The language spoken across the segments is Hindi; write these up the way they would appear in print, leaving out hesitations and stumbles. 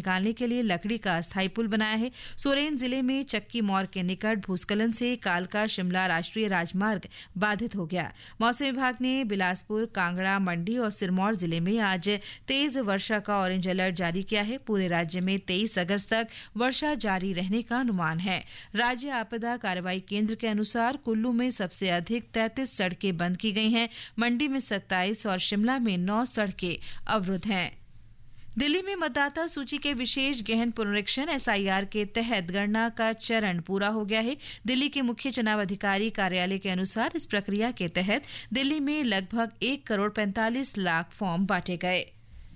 निकालने के लिए लकड़ी का अस्थायी पुल बनाया है। सोरेन जिले में चक्की मोड़ के निकट भूस्खलन से कालका शिमला राष्ट्रीय राजमार्ग बाधित हो गया। मौसम विभाग ने बिलासपुर, कांगड़ा, मंडी और सिरमौर जिले में आज तेज वर्षा का ऑरेंज अलर्ट जारी किया है। पूरे राज्य में 23 अगस्त तक वर्षा जारी रहने का अनुमान है। राज्य आपदा कार्रवाई केंद्र के अनुसार कुल्लू में सबसे अधिक 33 सड़कें बंद की गई हैं। मंडी में 27 और शिमला में 9 सड़कें अवरुद्ध हैं। दिल्ली में मतदाता सूची के विशेष गहन पुनरीक्षण SIR के तहत गणना का चरण पूरा हो गया है। दिल्ली के मुख्य चुनाव अधिकारी कार्यालय के अनुसार इस प्रक्रिया के तहत दिल्ली में लगभग 1,45,00,000 फॉर्म बांटे गए।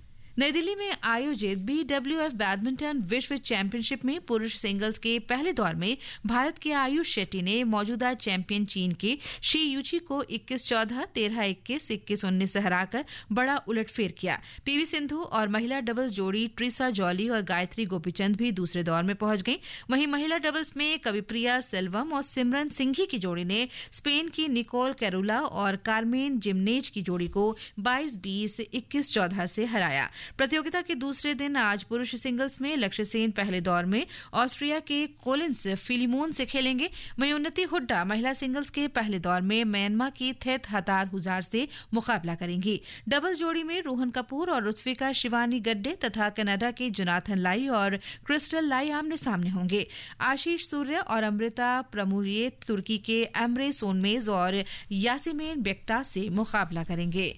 नई दिल्ली में आयोजित BWF बैडमिंटन विश्व चैंपियनशिप में पुरुष सिंगल्स के पहले दौर में भारत के आयुष शेट्टी ने मौजूदा चैंपियन चीन के शी यूची को 21-14, 13-21, 21-19 से हराकर बड़ा उलटफेर किया। PV सिंधु और महिला डबल्स जोड़ी ट्रिसा जॉली और गायत्री गोपीचंद भी दूसरे दौर में पहुंच गई। वहीं महिला डबल्स में कविप्रिया सेल्वम और सिमरन सिंघी की जोड़ी ने स्पेन की निकोल कैरोला और कार्मेन जिमनेज की जोड़ी को 22-20, 21-14 से हराया। प्रतियोगिता के दूसरे दिन आज पुरुष सिंगल्स में लक्ष्य सेन पहले दौर में ऑस्ट्रिया के कोलिंस फिलिमोन से खेलेंगे। वहीं उन्नति हुड्डा महिला सिंगल्स के पहले दौर में म्यांमार की थेत हतार हुजार से मुकाबला करेंगी। डबल्स जोड़ी में रोहन कपूर और रुत्विका शिवानी गड्डे तथा कनाडा के जोनाथन लाई और क्रिस्टल लाई आमने सामने होंगे। आशीष सूर्य और अमृता प्रमुरिये तुर्की के एमरे सोनमेज और यासिमेन बेक्टा से मुकाबला करेंगे।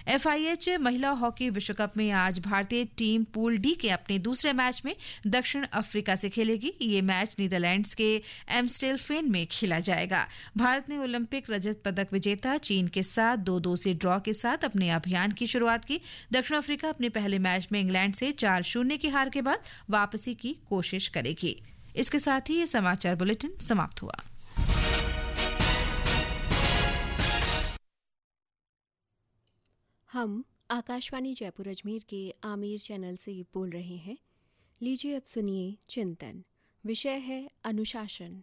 FIH महिला हॉकी विश्व कप में आज भारतीय टीम पूल डी के अपने दूसरे मैच में दक्षिण अफ्रीका से खेलेगी। ये मैच नीदरलैंड्स के एम्स्टेलफेन में खेला जाएगा। भारत ने ओलंपिक रजत पदक विजेता चीन के साथ 2-2 से ड्रॉ के साथ अपने अभियान की शुरुआत की। दक्षिण अफ्रीका अपने पहले मैच में इंग्लैंड से 4-0 की हार के बाद वापसी की कोशिश करेगी। इसके साथ ही ये समाचार बुलेटिन समाप्त हुआ। हम आकाशवाणी जयपुर अजमेर के आमिर चैनल से बोल रहे हैं। लीजिए अब सुनिए चिंतन। विषय है अनुशासन।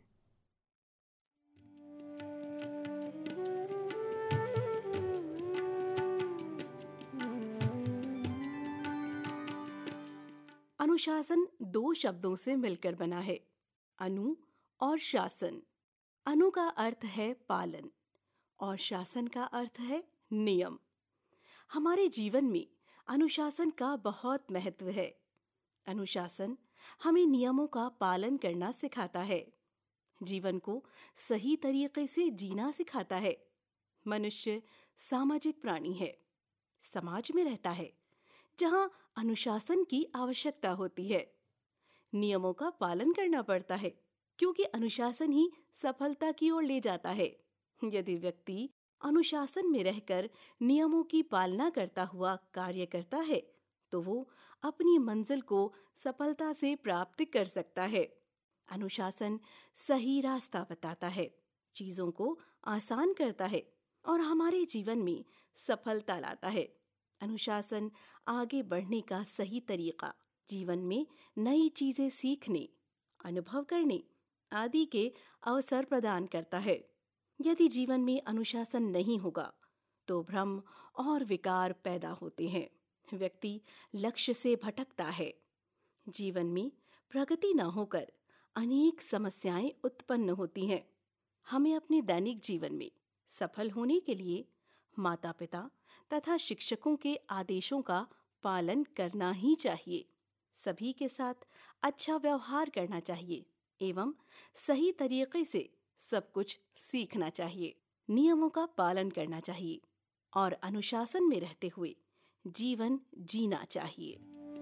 अनुशासन 2 शब्दों से मिलकर बना है, अनु और शासन। अनु का अर्थ है पालन और शासन का अर्थ है नियम। हमारे जीवन में अनुशासन का बहुत महत्व है। अनुशासन हमें नियमों का पालन करना सिखाता है, जीवन को सही तरीके से जीना सिखाता है। मनुष्य सामाजिक प्राणी है, समाज में रहता है जहां अनुशासन की आवश्यकता होती है। नियमों का पालन करना पड़ता है क्योंकि अनुशासन ही सफलता की ओर ले जाता है। यदि व्यक्ति अनुशासन में रहकर नियमों की पालना करता हुआ कार्य करता है तो वो अपनी मंजिल को सफलता से प्राप्त कर सकता है। अनुशासन सही रास्ता बताता है, चीजों को आसान करता है और हमारे जीवन में सफलता लाता है। अनुशासन आगे बढ़ने का सही तरीका, जीवन में नई चीजें सीखने, अनुभव करने आदि के अवसर प्रदान करता है। यदि जीवन में अनुशासन नहीं होगा तो भ्रम और विकार पैदा होते हैं। व्यक्ति लक्ष्य से भटकता है। जीवन में प्रगति न होकर अनेक समस्याएं उत्पन्न होती हैं। हमें अपने दैनिक जीवन में सफल होने के लिए माता-पिता तथा शिक्षकों के आदेशों का पालन करना ही चाहिए। सभी के साथ अच्छा व्यवहार करना चाहिए एवं सही तरीके से सब कुछ सीखना चाहिए। नियमों का पालन करना चाहिए और अनुशासन में रहते हुए जीवन जीना चाहिए।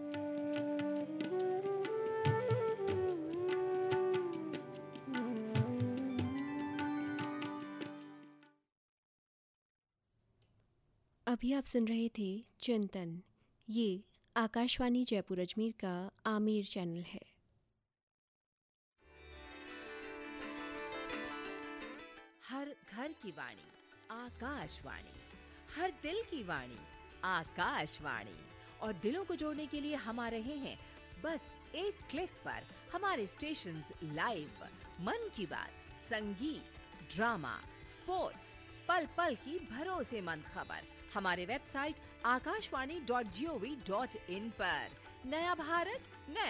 अभी आप सुन रहे थे चिंतन। ये आकाशवाणी जयपुर अजमेर का आमिर चैनल है। हर घर की वाणी आकाशवाणी, हर दिल की वाणी आकाशवाणी। और दिलों को जोड़ने के लिए हम आ रहे हैं बस एक क्लिक पर। हमारे स्टेशंस लाइव, मन की बात, संगीत, ड्रामा, स्पोर्ट्स, पल पल की भरोसेमंद खबर हमारे वेबसाइट akashvani.gov.in पर। नया भारत, नया